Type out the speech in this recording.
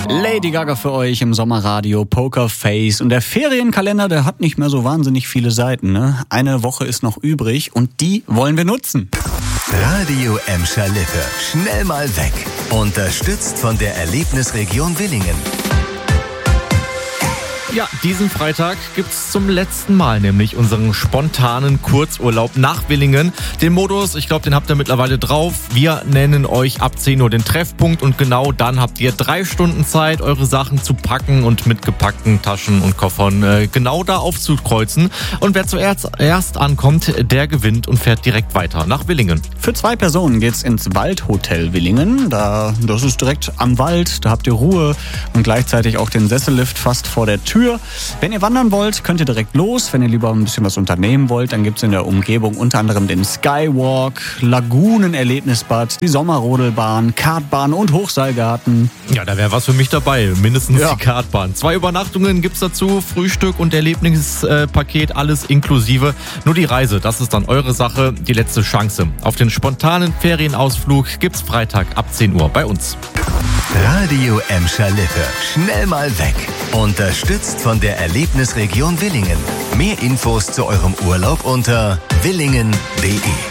Lady Gaga für euch im Sommerradio, Pokerface. Und der Ferienkalender, der hat nicht mehr so wahnsinnig viele Seiten, ne? Eine Woche ist noch übrig und die wollen wir nutzen. Radio Emscher Lippe. Schnell mal weg. Unterstützt von der Erlebnisregion Willingen. Ja, diesen Freitag gibt's zum letzten Mal nämlich unseren spontanen Kurzurlaub nach Willingen. Den Modus, ich glaube, den habt ihr mittlerweile drauf. Wir nennen euch ab 10 Uhr den Treffpunkt und genau dann habt ihr 3 Stunden Zeit, eure Sachen zu packen und mit gepackten Taschen und Koffern genau da aufzukreuzen. Und wer zuerst ankommt, der gewinnt und fährt direkt weiter nach Willingen. Für 2 Personen geht's ins Waldhotel Willingen. Das ist direkt am Wald, da habt ihr Ruhe und gleichzeitig auch den Sessellift fast vor der Tür. Wenn ihr wandern wollt, könnt ihr direkt los. Wenn ihr lieber ein bisschen was unternehmen wollt, dann gibt's in der Umgebung unter anderem den Skywalk, Lagunenerlebnisbad, die Sommerrodelbahn, Kartbahn und Hochseilgarten. Ja, da wäre was für mich dabei. Mindestens die Kartbahn. 2 Übernachtungen gibt's dazu, Frühstück und Erlebnispaket, alles inklusive. Nur die Reise, das ist dann eure Sache, die letzte Chance. Auf den spontanen Ferienausflug gibt's Freitag ab 10 Uhr bei uns. Radio Emscher Lippe. Schnell mal weg. Unterstützt von der Erlebnisregion Willingen. Mehr Infos zu eurem Urlaub unter willingen.de.